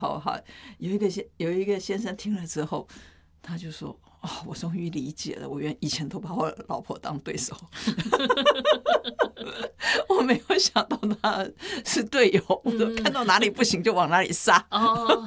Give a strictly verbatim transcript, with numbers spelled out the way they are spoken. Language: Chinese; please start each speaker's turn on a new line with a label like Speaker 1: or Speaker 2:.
Speaker 1: 好好，有一个先有一个先生听了之后，他就说：“哦，我终于理解了，我原以前都把我老婆当对手，我没有想到他是队友，我都看到哪里不行就往哪里杀。”
Speaker 2: 哦，